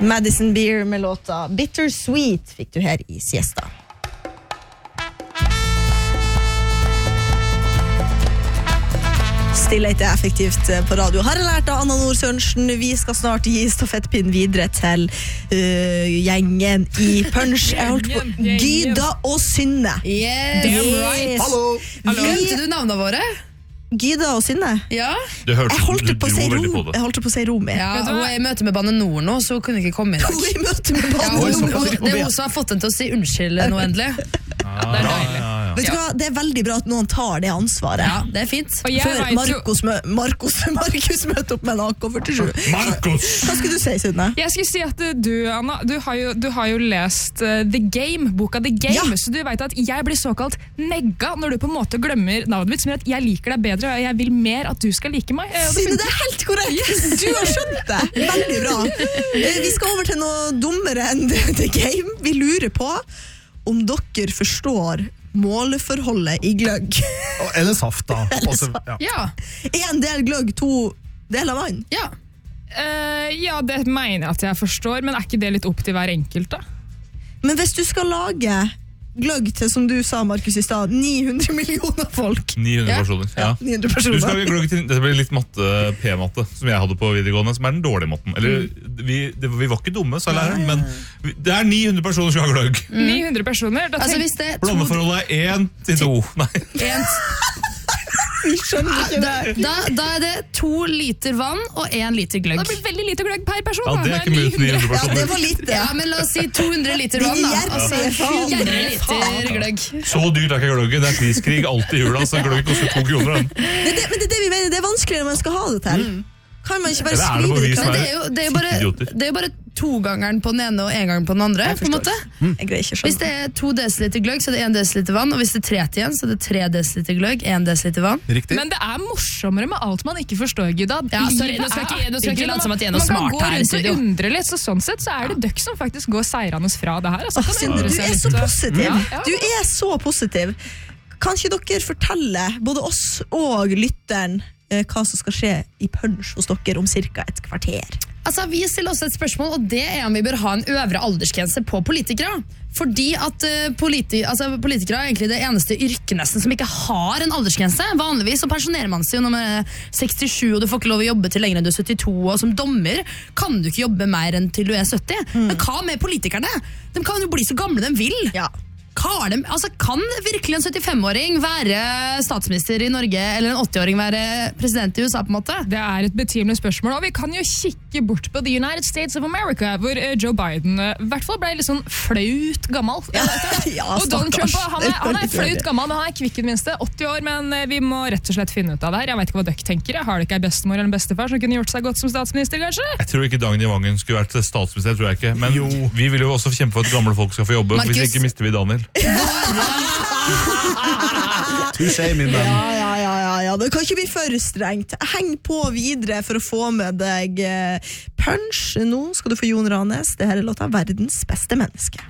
Madison Beer med låta Bittersweet fikk du her I Siesta. Stillhet effektivt på radio. Har jeg lært av Anna Nord Sørensen. Vi skal snart gi stafettpinnen videre til gjengen I Punch. Jeg holdt på Gyda og Synne. Yes. Right. Hallo. Glemte du navnene våre? Gyda og Synne? Ja. Du hørte, Jeg holdt du på å si dro veldig på det. Jeg holdt på å si Romi. Ja, hun I møte med Bane Nor nå, så hun kunne ikke komme I dag. Hun I møte med Ja, Bane hun, Nor. det hun som har fått henne til å si unnskyld nå endelig. Det er deilig. Vet du hva, det veldig bra at noen tar det ansvaret. Ja, det fint. Og jeg Før vet jo, Markus møtte opp med en AK-47. Markus! Hva skulle du si, Synne? jeg skulle si at du, Anna, du har jo lest The Game, boka The Game, Ja. så du vet at jeg blir såkalt negga når du på en måte glemmer navnet mitt, som gjør at jeg liker deg bedre, og jeg vil mer at du skal like meg. Og det Synne, det helt korrekt! Du har skjønt det! Veldig bra. Vi skal over til noe dummere enn The Game. Vi lurer på om dere forstår måleforholdet I gløgg. Eller saft da. Også, ja. Ja, En del gløgg, 2 deler vann. ja. ja, det mener jeg at jeg forstår, men ikke det litt opp til hver enkelt da? Men hvis du skal lage gløgg til, som du sa, Markus, I stad, 900 millioner folk. 900 Ja. personer. Ja. 900 Du skal personer. lage gløgg til, dette blir litt P-matte, som jeg hadde på videregående, som den dårlige matten. Eller, vi var ikke dumme, sa læreren, men det 900 personer som skal ha gløgg. 900 personer, da Altså tenk, hvis det er Blommeforholdet 1 til 2. Nei. Vi skjønner ikke det. da er det 2 liter vann og 1 liter gløgg. det blir veldig lite gløgg per person. Ja, da. det ikke mulig til 900 Ja, det personer. var lite. Ja, men la oss si 200 liter vann da. Gjerrig, Altså faen. 100 liter gløgg. Så dyrt ikke gløggen. Det priskrig alltid I jula, så gløgg koster 2 kroner. Den. Men det er det vi mener, det er vanskeligere når man skal ha det til. Kan man ikke bare Eller er det på skrive det? vis Men med- det er jo bare 2-gangeren på den ene og 1-gangeren på den andre, Jeg på en forstår. måte. Jeg greier ikke å Hvis skjønne. det er 2 desiliter gløgg, så er det 1 desiliter vann, og hvis det er 3 til igjen, så er det 3 desiliter gløgg, 1 desiliter vann. Riktig. Men det morsommere med alt man ikke forstår, Gida. Ja, sorry, nå skal ikke late som at jeg er noe smart her I Man studio. kan gå rundt og undre litt, så sånn sett så det døkk som faktisk går seirende fra det her. Altså, kan Synne, undre du seg er litt. så positiv. Ja. Du er så positiv. Kan ikke dere fortelle, både oss og lytteren, hva som skal skje I Punch hos dere om cirka et kvarter? Altså, vi stiller også et spørsmål, og det om vi bør ha en øvre aldersgrense på politikere. Fordi at politikere egentlig det eneste yrket nesten som ikke har en aldersgrense. Vanligvis så pensjonerer man seg når man 67, og du får ikke lov å jobbe til lenger enn du 72, og som dommer kan du ikke jobbe mer enn til du 70. Men hva med politikerne? De kan jo bli så gamle de vil. Ja. Kan virkelig en 75-åring være statsminister I Norge, eller en 80-åring være president I USA på en måte? Det et betimelig spørsmål, og vi kan jo kikke bort på The United States of America, hvor Joe Biden I hvert fall ble litt sånn flaut gammel. Ja, Og Donald Trump, stakkars. han flaut gammel, men han kvikk I det minste, 80 år, men vi må rett og slett finne ut av det her. Jeg vet ikke hva dere tenker. Jeg har det ikke en bestemor eller en bestefar som kunne gjort seg godt som statsminister, kanskje? Jeg tror ikke Dagny Vangen skulle vært statsminister, tror jeg ikke. Men vi vil jo også kjempe for at gamle folk skal få jobbe, Markus. hvis ikke mister vi Daniel. Du sier min venn. Ja, det kan ikke bli for strengt. Heng på videre for å få med deg Punch. Nå skal du få Jon Ranes. Det her låta Verdens beste menneske.